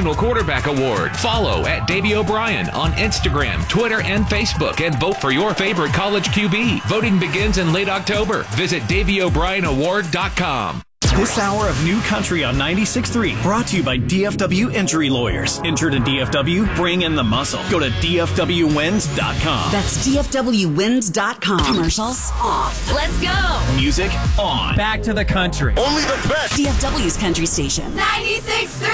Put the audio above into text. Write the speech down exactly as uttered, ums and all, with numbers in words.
National Quarterback Award. Follow at Davey O'Brien on Instagram, Twitter, and Facebook, and vote for your favorite college Q B. Voting begins in late October. Visit Davey O'Brien Award dot com. This hour of New Country on ninety-six point three brought to you by D F W Injury Lawyers. Injured in D F W? Bring in the muscle. Go to D F W wins dot com. That's D F W wins dot com. Commercials off. Let's go. Music on. Back to the country. Only the best. D F W's country station. ninety-six point three